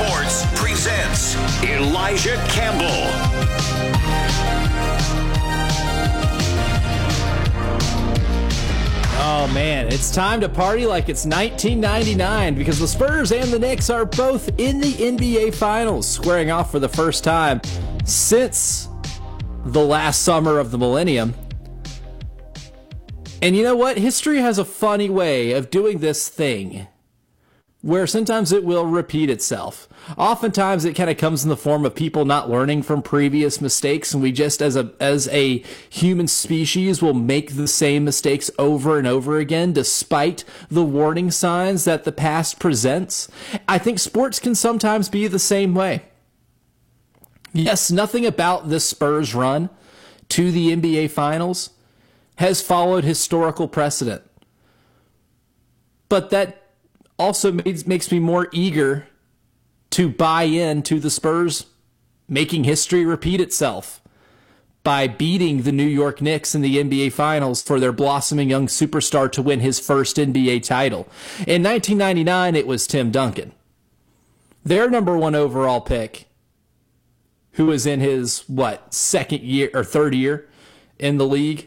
Sports presents Elijah Campbell. Oh man, it's time to party like it's 1999 because the Spurs and the Knicks are both in the NBA Finals, squaring off for the first time since the last summer of the millennium. And you know what? History has a funny way of doing this thing where sometimes it will repeat itself. Oftentimes it kind of comes in the form of people not learning from previous mistakes, and we just as a human species will make the same mistakes over and over again despite the warning signs that the past presents. I think sports can sometimes be the same way. Yes, nothing about this Spurs run to the NBA Finals has followed historical precedent. But that also makes me more eager to buy into the Spurs making history repeat itself by beating the New York Knicks in the NBA Finals for their blossoming young superstar to win his first NBA title. In 1999, it was Tim Duncan, their number one overall pick, who was in his, second year or third year in the league,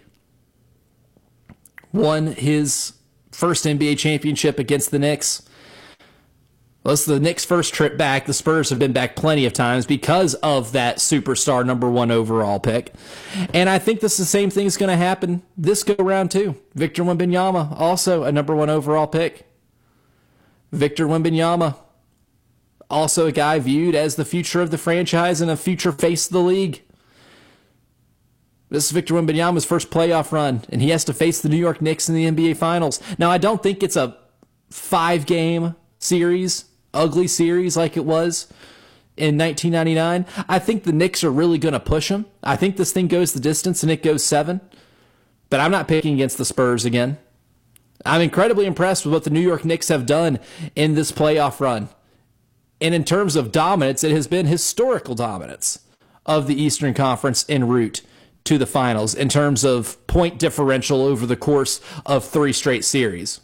won his first NBA championship against the Knicks. Well, this is the Knicks' first trip back. The Spurs have been back plenty of times because of that superstar number one overall pick. And I think the same thing is going to happen this go-around too. Victor Wembanyama, also a number one overall pick. Victor Wembanyama, also a guy viewed as the future of the franchise and a future face of the league. This is Victor Wembanyama's first playoff run, and he has to face the New York Knicks in the NBA Finals. Now, I don't think it's a 5-game series, ugly series like it was in 1999. I think the Knicks are really going to push him. I think this thing goes the distance, and it goes 7. But I'm not picking against the Spurs again. I'm incredibly impressed with what the New York Knicks have done in this playoff run. And in terms of dominance, it has been historical dominance of the Eastern Conference en route to the finals in terms of point differential over the course of 3 straight series.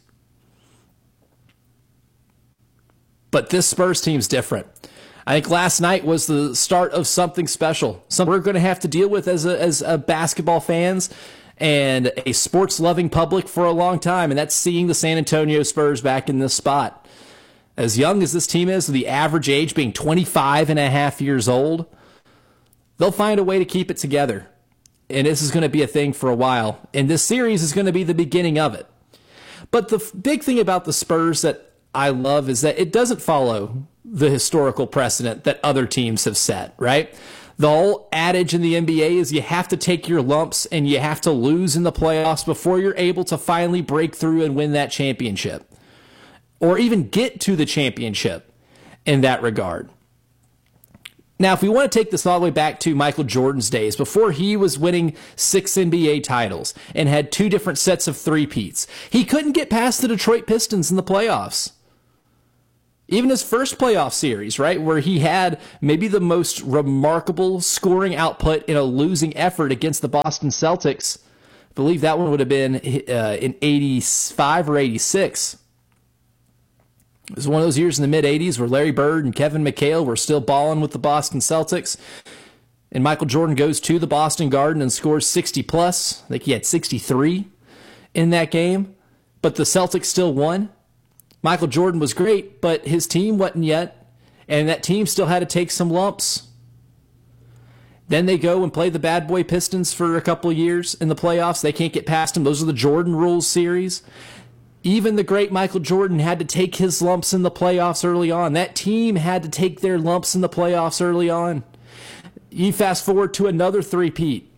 But this Spurs team's different. I think last night was the start of something special. Something we're going to have to deal with as a basketball fans and a sports-loving public for a long time, and that's seeing the San Antonio Spurs back in this spot. As young as this team is, the average age being 25 and a half years old, they'll find a way to keep it together. And this is going to be a thing for a while. And this series is going to be the beginning of it. But the big thing about the Spurs that I love is that it doesn't follow the historical precedent that other teams have set, right? The whole adage in the NBA is you have to take your lumps and you have to lose in the playoffs before you're able to finally break through and win that championship. Or even get to the championship in that regard. Now, if we want to take this all the way back to Michael Jordan's days, before he was winning 6 NBA titles and had 2 different sets of three-peats, he couldn't get past the Detroit Pistons in the playoffs. Even his first playoff series, right, where he had maybe the most remarkable scoring output in a losing effort against the Boston Celtics. I believe that one would have been in 85 or 86. It was one of those years in the mid-'80s where Larry Bird and Kevin McHale were still balling with the Boston Celtics. And Michael Jordan goes to the Boston Garden and scores 60-plus. I think he had 63 in that game. But the Celtics still won. Michael Jordan was great, but his team wasn't yet. And that team still had to take some lumps. Then they go and play the bad boy Pistons for a couple of years in the playoffs. They can't get past them. Those are the Jordan Rules series. Even the great Michael Jordan had to take his lumps in the playoffs early on. That team had to take their lumps in the playoffs early on. You fast forward to another three-peat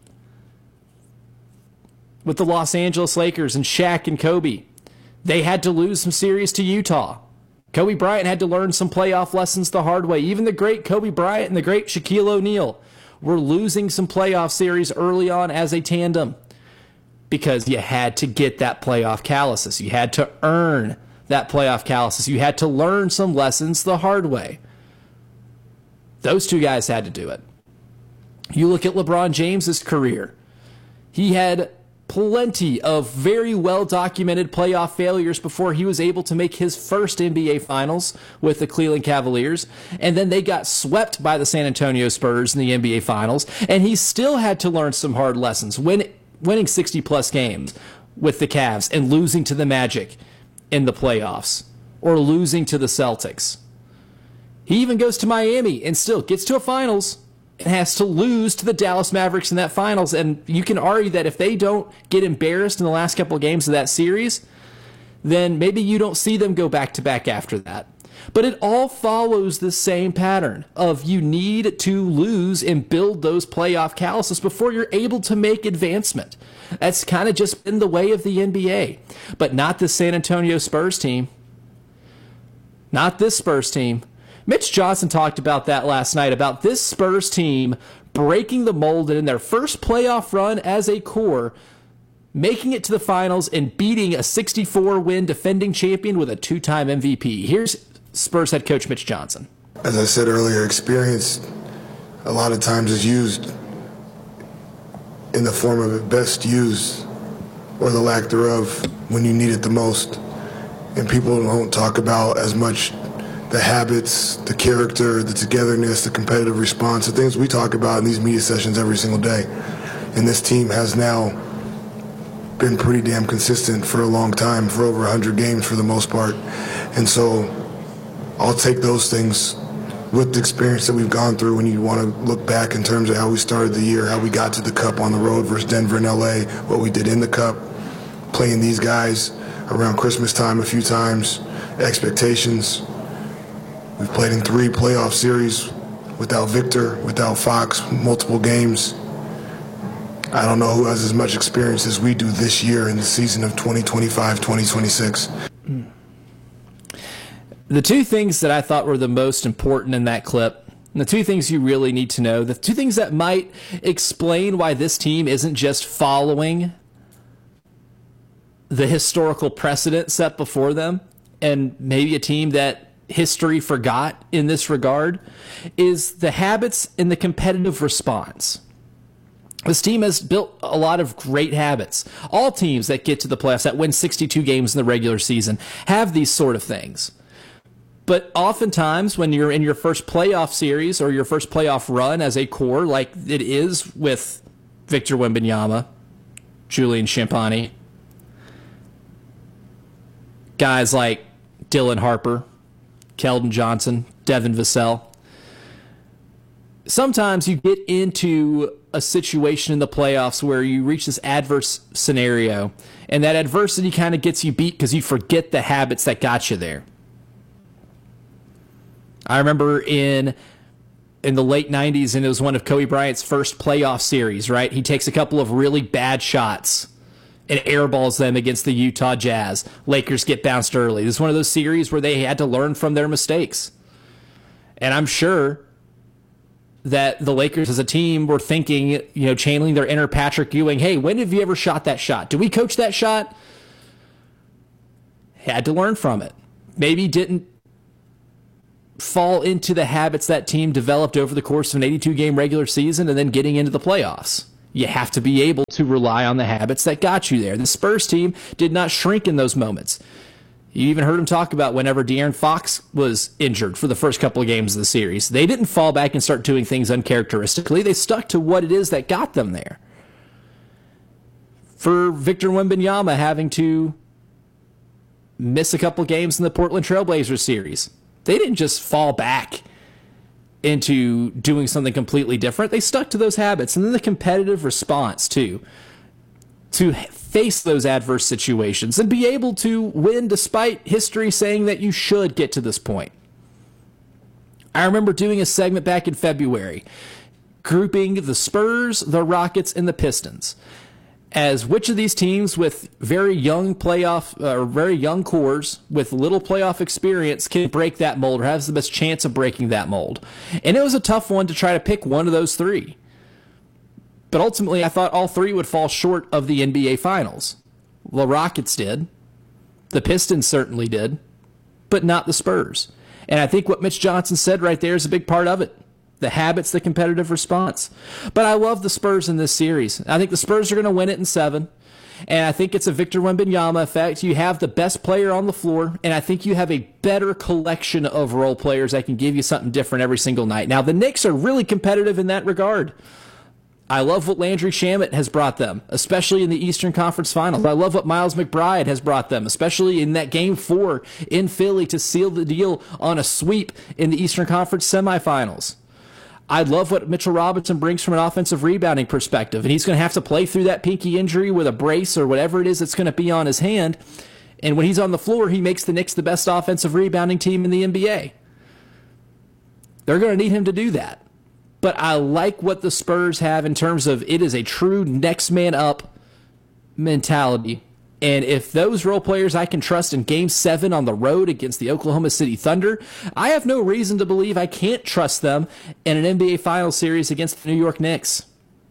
with the Los Angeles Lakers and Shaq and Kobe. They had to lose some series to Utah. Kobe Bryant had to learn some playoff lessons the hard way. Even the great Kobe Bryant and the great Shaquille O'Neal were losing some playoff series early on as a tandem. Because you had to get that playoff calluses. You had to earn that playoff calluses. You had to learn some lessons the hard way. Those 2 guys had to do it. You look at LeBron James's career. He had plenty of very well-documented playoff failures before he was able to make his first NBA Finals with the Cleveland Cavaliers. And then they got swept by the San Antonio Spurs in the NBA Finals. And he still had to learn some hard lessons, winning 60-plus games with the Cavs and losing to the Magic in the playoffs or losing to the Celtics. He even goes to Miami and still gets to a Finals and has to lose to the Dallas Mavericks in that Finals. And you can argue that if they don't get embarrassed in the last couple of games of that series, then maybe you don't see them go back-to-back after that. But it all follows the same pattern of you need to lose and build those playoff calluses before you're able to make advancement. That's kind of just been the way of the NBA. But not the San Antonio Spurs team. Not this Spurs team. Mitch Johnson talked about that last night, about this Spurs team breaking the mold and in their first playoff run as a core, making it to the finals and beating a 64-win defending champion with a two-time MVP. Here's Spurs head coach Mitch Johnson. As I said earlier, experience a lot of times is used in the form of it best used, or the lack thereof, when you need it the most. And people don't talk about as much the habits, the character, the togetherness, the competitive response, the things we talk about in these media sessions every single day. And this team has now been pretty damn consistent for a long time, for over 100 games for the most part. And so I'll take those things with the experience that we've gone through when you want to look back in terms of how we started the year, how we got to the Cup on the road versus Denver and LA, what we did in the Cup, playing these guys around Christmas time a few times, expectations. We've played in 3 playoff series without Victor, without Fox, multiple games. I don't know who has as much experience as we do this year in the season of 2025-2026. The two things that I thought were the most important in that clip, and the two things you really need to know, the two things that might explain why this team isn't just following the historical precedent set before them, and maybe a team that history forgot in this regard, is the habits and the competitive response. This team has built a lot of great habits. All teams that get to the playoffs, that win 62 games in the regular season, have these sort of things. But oftentimes when you're in your first playoff series or your first playoff run as a core, like it is with Victor Wembanyama, Julian Champagnie, guys like Dylan Harper, Keldon Johnson, Devin Vassell. Sometimes you get into a situation in the playoffs where you reach this adverse scenario, and that adversity kind of gets you beat because you forget the habits that got you there. I remember in the late 90s, and it was one of Kobe Bryant's first playoff series, right? He takes a couple of really bad shots and airballs them against the Utah Jazz. Lakers get bounced early. This is one of those series where they had to learn from their mistakes. And I'm sure that the Lakers as a team were thinking, channeling their inner Patrick Ewing, hey, when have you ever shot that shot? Do we coach that shot? Had to learn from it. Maybe didn't fall into the habits that team developed over the course of an 82-game regular season and then getting into the playoffs. You have to be able to rely on the habits that got you there. The Spurs team did not shrink in those moments. You even heard him talk about whenever De'Aaron Fox was injured for the first couple of games of the series. They didn't fall back and start doing things uncharacteristically. They stuck to what it is that got them there. For Victor Wembanyama having to miss a couple of games in the Portland Trailblazers series, they didn't just fall back into doing something completely different. They stuck to those habits. And then the competitive response, too, to face those adverse situations and be able to win despite history saying that you should get to this point. I remember doing a segment back in February, grouping the Spurs, the Rockets, and the Pistons as which of these teams with very young cores with little playoff experience can break that mold or has the best chance of breaking that mold. And it was a tough one to try to pick one of those three. But ultimately, I thought all three would fall short of the NBA Finals. The Rockets did. The Pistons certainly did. But not the Spurs. And I think what Mitch Johnson said right there is a big part of it. The habits, the competitive response. But I love the Spurs in this series. I think the Spurs are going to win it in 7. And I think it's a Victor Wembanyama effect. You have the best player on the floor, and I think you have a better collection of role players that can give you something different every single night. Now, the Knicks are really competitive in that regard. I love what Landry Shamet has brought them, especially in the Eastern Conference Finals. I love what Miles McBride has brought them, especially in that Game 4 in Philly to seal the deal on a sweep in the Eastern Conference semifinals. I love what Mitchell Robinson brings from an offensive rebounding perspective, and he's going to have to play through that pinky injury with a brace or whatever it is that's going to be on his hand. And when he's on the floor, he makes the Knicks the best offensive rebounding team in the NBA. They're going to need him to do that. But I like what the Spurs have in terms of it is a true next man up mentality. And if those role players I can trust in Game 7 on the road against the Oklahoma City Thunder, I have no reason to believe I can't trust them in an NBA Finals series against the New York Knicks.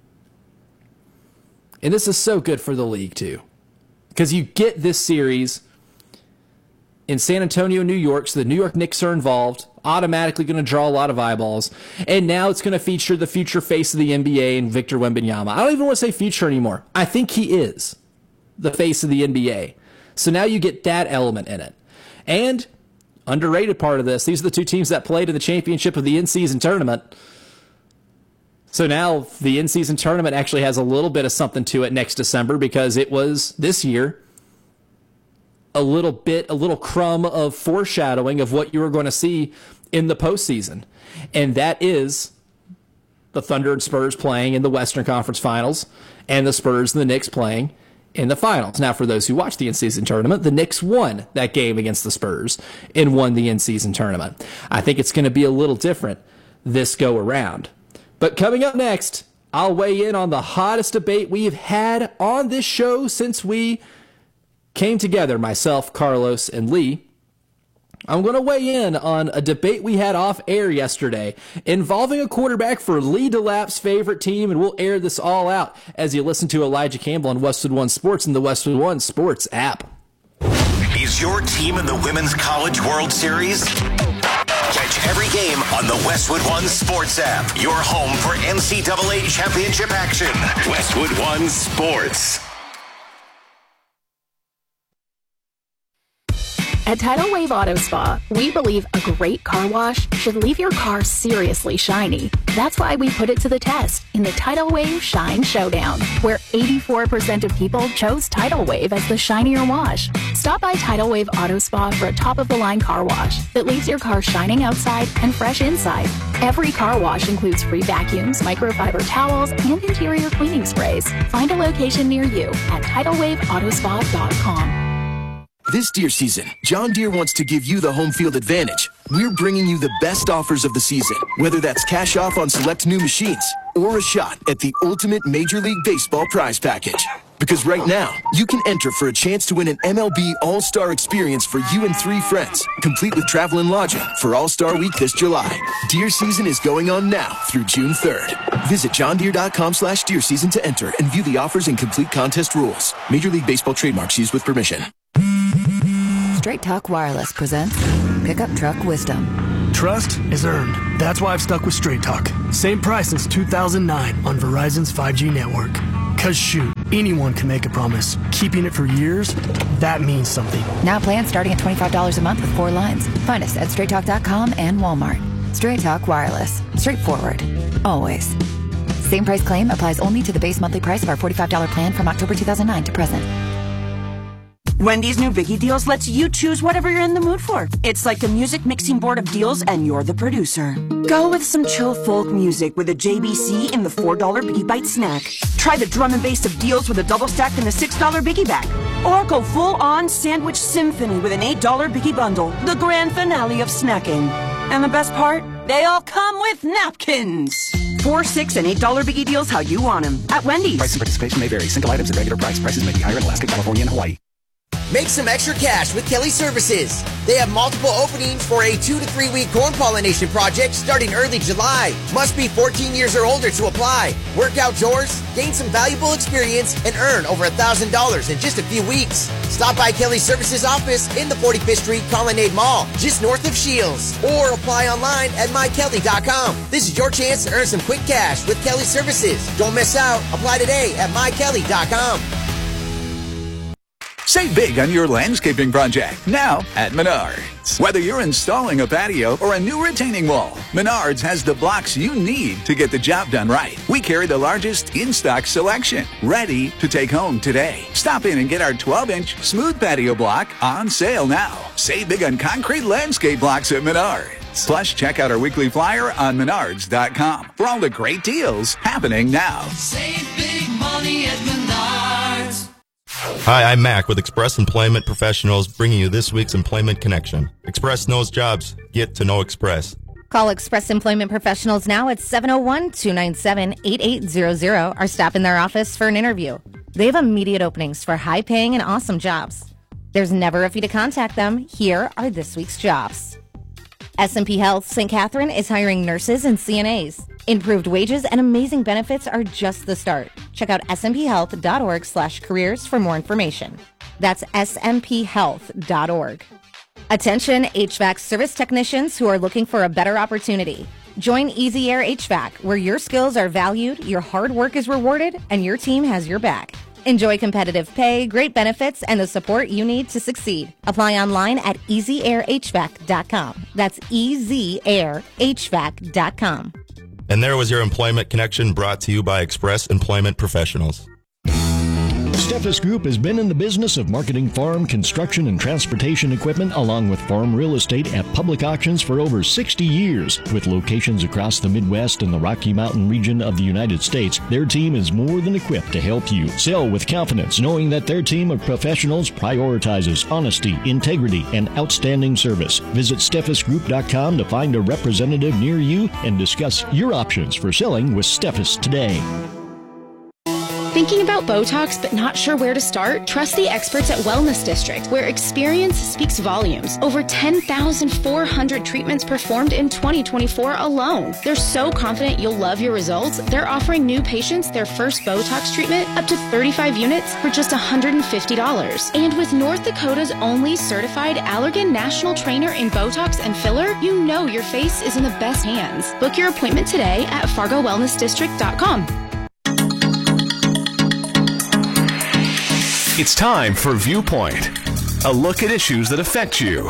And this is so good for the league, too. Because you get this series in San Antonio, New York, so the New York Knicks are involved, automatically going to draw a lot of eyeballs. And now it's going to feature the future face of the NBA and Victor Wembanyama. I don't even want to say future anymore. I think he is the face of the NBA. So now you get that element in it. And underrated part of this, these are the two teams that played in the championship of the in-season tournament. So now the in-season tournament actually has a little bit of something to it next December because it was this year a little crumb of foreshadowing of what you were going to see in the postseason. And that is the Thunder and Spurs playing in the Western Conference Finals and the Spurs and the Knicks playing in the finals. Now, for those who watched the in-season tournament, the Knicks won that game against the Spurs and won the in-season tournament. I think it's going to be a little different this go around. But coming up next, I'll weigh in on the hottest debate we've had on this show since we came together, myself, Carlos, and Lee. I'm going to weigh in on a debate we had off air yesterday involving a quarterback for Lee DeLapp's favorite team, and we'll air this all out as you listen to Elijah Campbell on Westwood One Sports and the Westwood One Sports app. Is your team in the Women's College World Series? Catch every game on the Westwood One Sports app, your home for NCAA championship action. Westwood One Sports. At Tidal Wave Auto Spa, we believe a great car wash should leave your car seriously shiny. That's why we put it to the test in the Tidal Wave Shine Showdown, where 84% of people chose Tidal Wave as the shinier wash. Stop by Tidal Wave Auto Spa for a top-of-the-line car wash that leaves your car shining outside and fresh inside. Every car wash includes free vacuums, microfiber towels, and interior cleaning sprays. Find a location near you at TidalWaveAutospa.com. This deer season, John Deere wants to give you the home field advantage. We're bringing you the best offers of the season, whether that's cash off on select new machines or a shot at the ultimate Major League Baseball prize package. Because right now, you can enter for a chance to win an MLB All-Star experience for you and 3 friends, complete with travel and lodging for All-Star Week this July. Deer season is going on now through June 3rd. Visit johndeere.com/deer season to enter and view the offers and complete contest rules. Major League Baseball trademarks used with permission. Straight Talk Wireless presents Pickup Truck Wisdom. Trust is earned. That's why I've stuck with Straight Talk. Same price since 2009 on Verizon's 5G network. Cause shoot, anyone can make a promise. Keeping it for years, that means something. Now plans starting at $25 a month with 4 lines. Find us at straighttalk.com and Walmart. Straight Talk Wireless. Straightforward. Always. Same price claim applies only to the base monthly price of our $45 plan from October 2009 to present. Wendy's new Biggie Deals lets you choose whatever you're in the mood for. It's like the music mixing board of deals, and you're the producer. Go with some chill folk music with a JBC in the $4 Biggie Bite snack. Try the drum and bass of deals with a double stack in the $6 Biggie Bag. Or go full-on sandwich symphony with an $8 Biggie Bundle, the grand finale of snacking. And the best part? They all come with napkins. $4, $6, and $8 Biggie Deals how you want them. At Wendy's. Price and participation may vary. Single items at regular price. Prices may be higher in Alaska, California, and Hawaii. Make some extra cash with Kelly Services. They have multiple openings for a 2 to 3 week corn pollination project starting early July. Must be 14 years or older to apply. Work outdoors, gain some valuable experience, and earn over $1,000 in just a few weeks. Stop by Kelly Services office in the 45th Street Colonnade Mall, just north of Shields, or apply online at mykelly.com. This is your chance to earn some quick cash with Kelly Services. Don't miss out. Apply today at mykelly.com. Save big on your landscaping project now at Menards. Whether you're installing a patio or a new retaining wall, Menards has the blocks you need to get the job done right. We carry the largest in-stock selection, ready to take home today. Stop in and get our 12-inch smooth patio block on sale now. Save big on concrete landscape blocks at Menards. Plus, check out our weekly flyer on Menards.com for all the great deals happening now. Save big money at Menards. Hi, I'm Mac with Express Employment Professionals, bringing you this week's Employment Connection. Express knows jobs. Get to know Express. Call Express Employment Professionals now at 701-297-8800 or stop in their office for an interview. They have immediate openings for high-paying and awesome jobs. There's never a fee to contact them. Here are this week's jobs. S&P Health St. Catherine is hiring nurses and CNAs. Improved wages and amazing benefits are just the start. Check out smphealth.org/careers for more information. That's smphealth.org. Attention HVAC service technicians who are looking for a better opportunity. Join Easy Air HVAC, where your skills are valued, your hard work is rewarded, and your team has your back. Enjoy competitive pay, great benefits, and the support you need to succeed. Apply online at easyairhvac.com. That's easyairhvac.com. And there was your Employment Connection, brought to you by Express Employment Professionals. Steffes Group has been in the business of marketing farm, construction, and transportation equipment along with farm real estate at public auctions for over 60 years. With locations across the Midwest and the Rocky Mountain region of the United States, their team is more than equipped to help you sell with confidence, knowing that their team of professionals prioritizes honesty, integrity, and outstanding service. Visit SteffesGroup.com to find a representative near you and discuss your options for selling with Steffes today. Thinking about Botox but not sure where to start? Trust the experts at Wellness District, where experience speaks volumes. Over 10,400 treatments performed in 2024 alone. They're so confident you'll love your results, they're offering new patients their first Botox treatment up to 35 units for just $150. And with North Dakota's only certified Allergan national trainer in Botox and filler, you know your face is in the best hands. Book your appointment today at FargoWellnessDistrict.com. It's time for Viewpoint, a look at issues that affect you.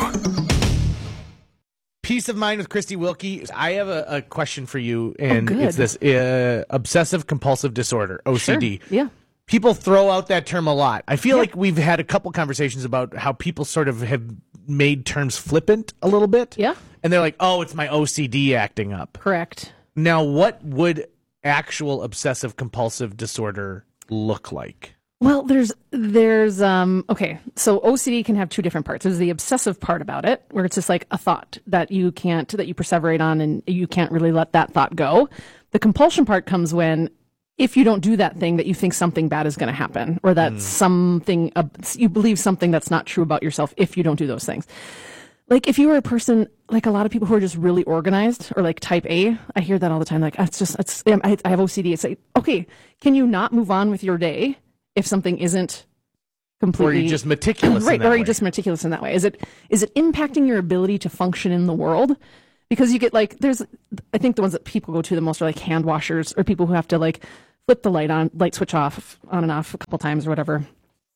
Peace of Mind with Christy Wilkie. I have a question for you, and good. it's this obsessive compulsive disorder, OCD. Sure. Yeah. People throw out that term a lot. I feel like we've had a couple conversations about how people sort of have made terms flippant a little bit. Yeah. And they're like, oh, it's my OCD acting up. Correct. Now, what would actual obsessive compulsive disorder look like? Well, there's okay, so OCD can have two different parts. There's the obsessive part about it, where it's just like a thought that you perseverate on and you can't really let that thought go. The compulsion part comes when, if you don't do that thing, that you think something bad is going to happen, or that you believe something that's not true about yourself if you don't do those things. Like if you were a person, like a lot of people who are just really organized, or like type A, I hear that all the time. Like, I have OCD. It's like, okay, can you not move on with your day if something isn't completely... Or you're just meticulous right, in that or way. you're just meticulous in that way. Is it impacting your ability to function in the world? Because you get like, I think the ones that people go to the most are like hand washers, or people who have to like flip the light switch on and off a couple times or whatever.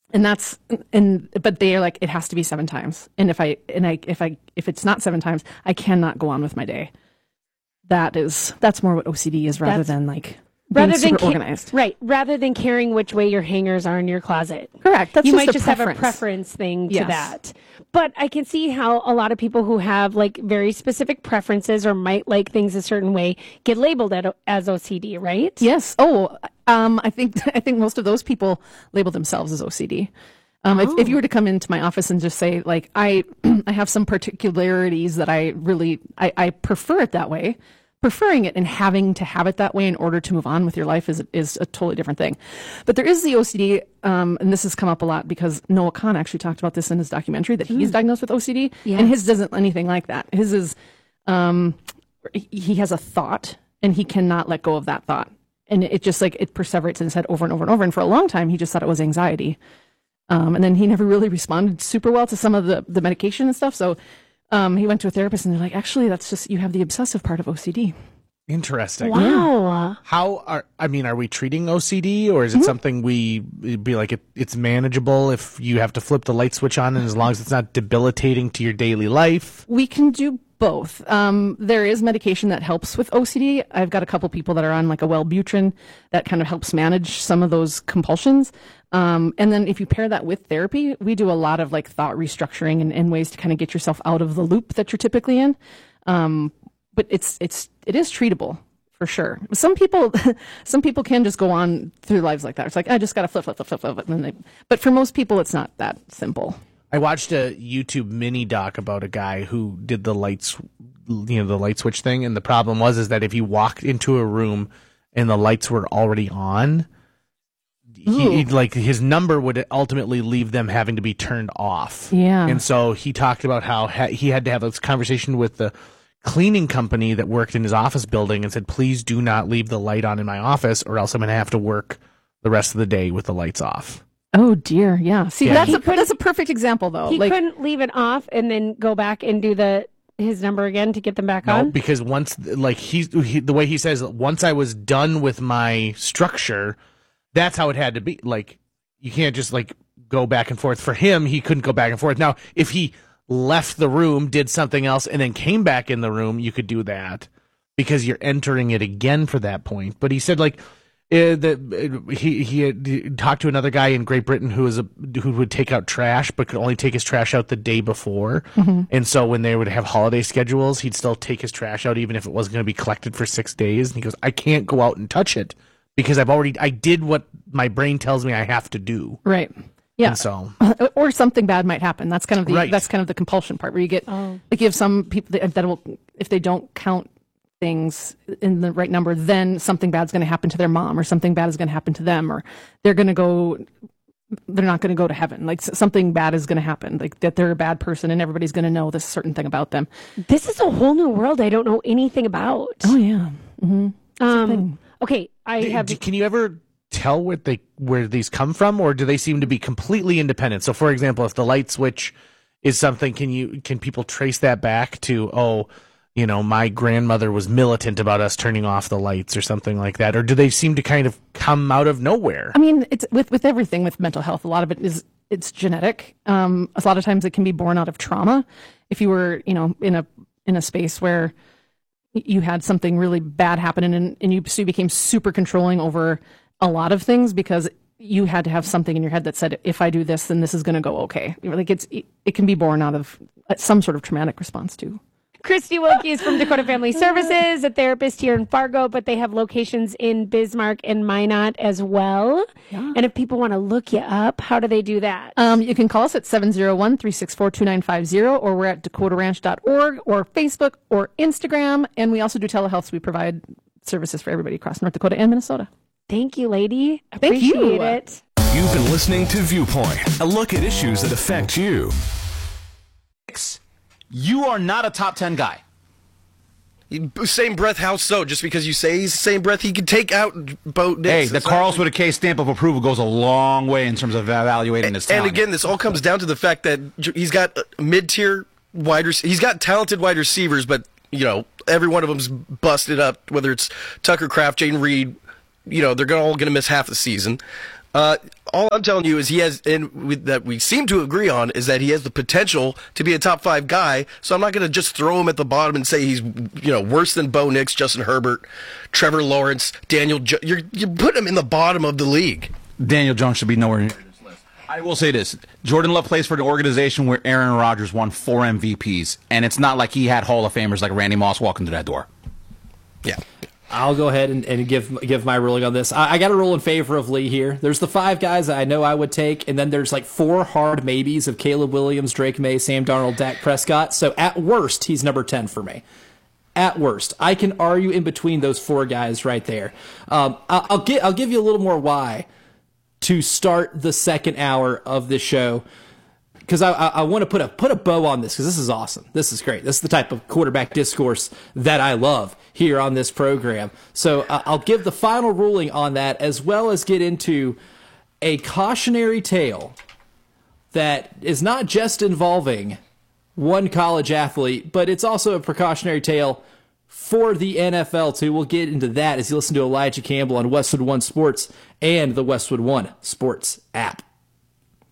But they are like, it has to be 7 times. And if it's not 7 times, I cannot go on with my day. That's more what OCD is rather than like... Rather than organized. Right. Rather than caring which way your hangers are in your closet. Correct. That's you just might just preference. have a preference thing to Yes. that. But I can see how a lot of people who have like very specific preferences or might like things a certain way get labeled as OCD, right? Yes. Oh, I think most of those people label themselves as OCD. If you were to come into my office and just say like, I have some particularities that I prefer it that way. Preferring it and having to have it that way in order to move on with your life is a totally different thing. But there is the OCD, and this has come up a lot because Noah Kahn actually talked about this in his documentary, that he's diagnosed with OCD, and his doesn't anything like that. His is, he has a thought, and he cannot let go of that thought. And it just like, it perseverates in his head over and over and over. And for a long time, he just thought it was anxiety. And then he never really responded super well to some of the medication and stuff. So he went to a therapist and they're like, actually, that's just, you have the obsessive part of OCD. Interesting. Wow. Are we treating OCD, or is it something it'd be like it's manageable if you have to flip the light switch on, and as long as it's not debilitating to your daily life? We can do both. There is medication that helps with OCD. I've got a couple people that are on like a Wellbutrin that kind of helps manage some of those compulsions. And then if you pair that with therapy, we do a lot of like thought restructuring and ways to kind of get yourself out of the loop that you're typically in. But it is treatable for sure. Some people can just go on through lives like that. It's like, I just got to flip. But for most people, it's not that simple. I watched a YouTube mini doc about a guy who did the light switch thing, and the problem was that if you walked into a room and the lights were already on, his number would ultimately leave them having to be turned off. Yeah. And so he talked about how he had to have this conversation with the cleaning company that worked in his office building and said, please do not leave the light on in my office, or else I'm going to have to work the rest of the day with the lights off. Oh dear, yeah. See, that's a perfect example, though. He couldn't leave it off and then go back and do his number again to get them back on? No, because once, the way he says, once I was done with my structure, that's how it had to be. Like, you can't just, go back and forth. For him, he couldn't go back and forth. Now, if he left the room, did something else, and then came back in the room, you could do that because you're entering it again for that point. But he said, he had talked to another guy in Great Britain who would take out trash but could only take his trash out the day before. Mm-hmm. And so when they would have holiday schedules, he'd still take his trash out even if it wasn't going to be collected for 6 days. And he goes, I can't go out and touch it because I did what my brain tells me I have to do. Right. Yeah. And so, or something bad might happen. That's kind of the Right. that's kind of the compulsion part where you get you have some people that will, if they don't count things in the right number, then something bad's going to happen to their mom, or something bad is going to happen to them, or they're not going to go to heaven. Like something bad is going to happen, like that they're a bad person and everybody's going to know this certain thing about them. This is a whole new world I don't know anything about. Oh yeah. Mm-hmm. Okay, can you ever tell where these come from, or do they seem to be completely independent? So for example, if the light switch is something, can people trace that back to, my grandmother was militant about us turning off the lights or something like that? Or do they seem to kind of come out of nowhere? I mean, it's with everything with mental health, a lot of it it's genetic. A lot of times it can be born out of trauma. If you were, in a space where you had something really bad happen and you became super controlling over a lot of things because you had to have something in your head that said, if I do this, then this is going to go okay. Like it can be born out of some sort of traumatic response too. Christy Wilkie is from Dakota Family Services, a therapist here in Fargo, but they have locations in Bismarck and Minot as well. Yeah. And if people want to look you up, how do they do that? You can call us at 701-364-2950, or we're at dakotaranch.org, or Facebook, or Instagram. And we also do telehealth, so we provide services for everybody across North Dakota and Minnesota. Thank you, lady. Thank you. Appreciate it. You've been listening to Viewpoint, a look at issues that affect you. You are not a top 10 guy. Same breath, how so? Just because you say he's the same breath, he could take out Bo Nix. Hey, the Carl Switake stamp of approval goes a long way in terms of evaluating his talent. And again, this all comes down to the fact that he's got mid-tier he's got talented wide receivers, but every one of them's busted up. Whether it's Tucker Kraft, Jayden Reed, they're all going to miss half the season. All I'm telling you is that we seem to agree on is that he has the potential to be a top 5 guy. So I'm not going to just throw him at the bottom and say he's worse than Bo Nix, Justin Herbert, Trevor Lawrence, Daniel Jones. You put him in the bottom of the league. Daniel Jones should be nowhere near this list. I will say this: Jordan Love plays for an organization where Aaron Rodgers won 4 MVPs, and it's not like he had Hall of Famers like Randy Moss walking through that door. Yeah. I'll go ahead and give my ruling on this. I got to rule in favor of Lee here. There's the 5 guys that I know I would take, and then there's 4 hard maybes of Caleb Williams, Drake May, Sam Darnold, Dak Prescott. So at worst, he's number 10 for me. At worst, I can argue in between those 4 guys right there. I'll give you a little more why to start the second hour of this show, because I want to put a bow on this, because this is awesome. This is great. This is the type of quarterback discourse that I love here on this program. So I'll give the final ruling on that, as well as get into a cautionary tale that is not just involving one college athlete, but it's also a precautionary tale for the NFL, too. We'll get into that as you listen to Elijah Campbell on Westwood One Sports and the Westwood One Sports app.